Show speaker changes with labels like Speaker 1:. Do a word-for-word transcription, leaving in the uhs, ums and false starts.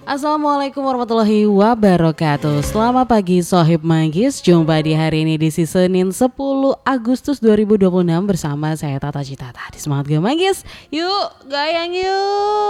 Speaker 1: Assalamualaikum warahmatullahi wabarakatuh. Selamat pagi Sohib Manggis. Jumpa di hari ini di Senin sepuluh Agustus dua ribu dua puluh enam bersama saya Tata Citata. Di Semangat Gak Manggis. Yuk, gayang yuk.